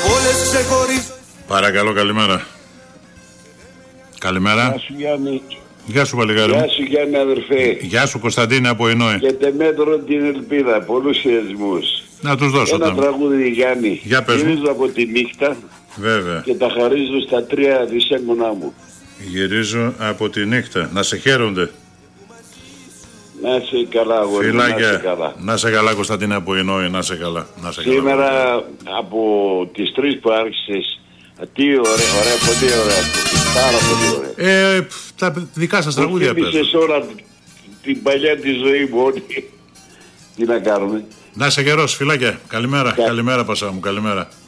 όλες ξεχωρίζω. Παρακαλώ, καλημέρα. Καλημέρα. Γεια σου Γιάννη. Γεια σου Παλιγάρη. Γεια σου Γιάννη αδερφέ. Γεια σου Κωνσταντίνε από Ινόε. Και τεμέτρο την ελπίδα, πολλούς χαιρετισμούς. Να τους δώσω. Ένα τραγούδι Γιάννη. Για πες μου. Γυρίζω από τη νύχτα. Βέβαια. Και τα χαρίζω στα 3 δισέγγονά μου. Γυρίζω από τη νύχτα. Να σε χαίρονται. Να είσαι καλά, αγόρι. Φιλάκια. Να είσαι καλά. Να σε καλά Κωνσταντίνε από Ινόε. Να σε καλά. Να σε Σήμερα καλά. από τις 3 που άρχισες. Τι ωραία, πολύ ωραία. Πάρα πολύ ωραία. Τα δικά σας τραγούδια πες. Θύμισες όλα την παλιά τη ζωή μου όλοι. Τι να κάνουμε. Να σε καιρός, φιλάκια. Καλημέρα. Καλημέρα Πασά μου. Καλημέρα.